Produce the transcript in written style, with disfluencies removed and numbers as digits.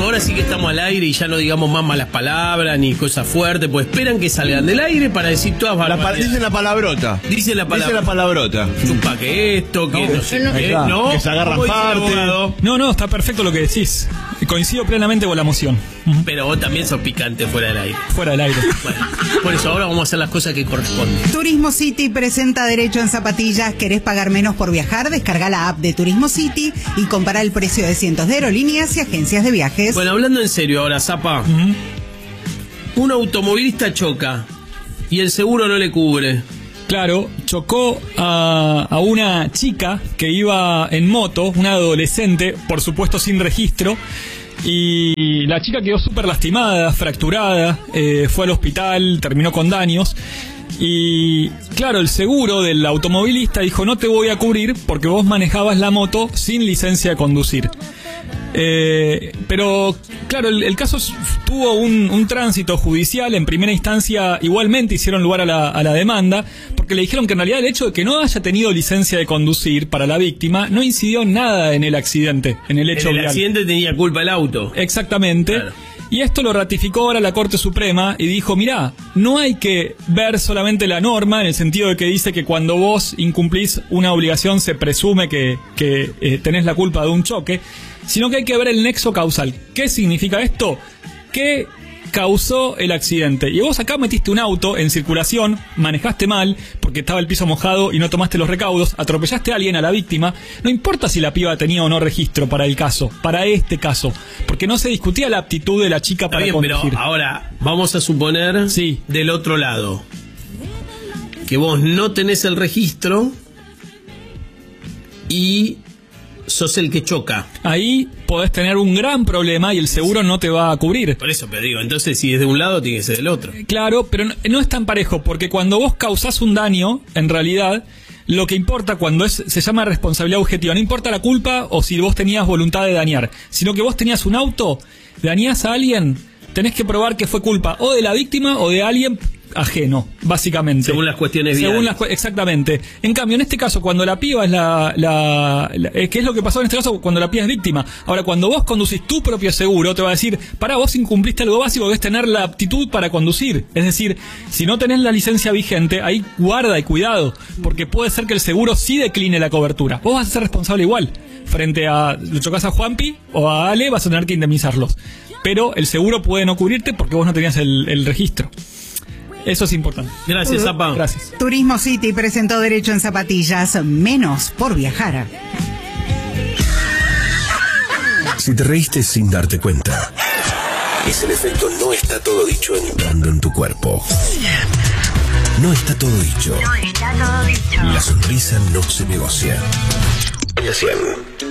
ahora sí que estamos al aire y ya no digamos más malas palabras ni cosas fuertes, pues esperan que salgan del aire para decir todas barbaridades. Dicen la palabrota. Dicen la palabrota. Chupa que esto, que no sé qué, ¿no? Que se agarran parte. No, está perfecto lo que decís. Coincido plenamente con la moción. Pero vos también sos picante fuera del aire. Fuera del aire. Bueno, por eso ahora vamos a hacer las cosas que corresponden. Turismo City presenta Derecho en Zapatillas. ¿Querés pagar menos por viajar? Descarga la app de Turismo City y compara el precio de cientos de aerolíneas y agencias de viajes. Bueno, hablando en serio ahora, Zapa. Un automovilista choca y el seguro no le cubre. Claro, chocó a una chica que iba en moto, una adolescente, por supuesto sin registro, y la chica quedó súper lastimada, fracturada, fue al hospital, terminó con daños, y claro, el seguro del automovilista dijo: no te voy a cubrir porque vos manejabas la moto sin licencia de conducir. Pero claro, el caso tuvo un tránsito judicial. En primera instancia igualmente hicieron lugar a la demanda, porque le dijeron que en realidad el hecho de que no haya tenido licencia de conducir para la víctima no incidió nada en el accidente, en el hecho En el vial. accidente tenía culpa el auto. Exactamente. Claro. Y esto lo ratificó ahora la Corte Suprema y dijo: mirá, no hay que ver solamente la norma en el sentido de que dice que cuando vos incumplís una obligación se presume que tenés la culpa de un choque, sino que hay que ver el nexo causal. ¿Qué significa esto? ¿Qué causó el accidente? Y vos acá metiste un auto en circulación, manejaste mal porque estaba el piso mojado y no tomaste los recaudos, atropellaste a alguien, a la víctima. No importa si la piba tenía o no registro para el caso, para este caso, porque no se discutía la aptitud de la chica para conducir. Pero ahora vamos a suponer del otro lado que vos no tenés el registro y sos el que choca. Ahí podés tener un gran problema y el seguro no te va a cubrir. Por eso, pero digo, entonces si es de un lado tiene que ser del otro. Claro, pero no es tan parejo, porque cuando vos causás un daño, en realidad, lo que importa cuando se llama responsabilidad objetiva, no importa la culpa o si vos tenías voluntad de dañar, sino que vos tenías un auto, dañás a alguien, tenés que probar que fue culpa o de la víctima o de alguien ajeno, básicamente. Según las cuestiones viales. Exactamente. En cambio, en este caso, cuando la piba es ¿qué es lo que pasó en este caso? Cuando la piba es víctima. Ahora, cuando vos conducís tu propio seguro, te va a decir: pará, vos incumpliste algo básico, debes tener la aptitud para conducir. Es decir, si no tenés la licencia vigente, ahí guarda y cuidado, porque puede ser que el seguro sí decline la cobertura. Vos vas a ser responsable igual. Frente a, lo chocás a Juanpi o a Ale, vas a tener que indemnizarlos. Pero el seguro puede no cubrirte porque vos no tenías el registro. Eso es importante. Gracias, Zapa. Gracias. Turismo City presentó Derecho en Zapatillas. Menos por viajar. Si te reíste sin darte cuenta, es el efecto No está todo dicho entrando en tu cuerpo. No está todo dicho. La sonrisa no se negocia. 100.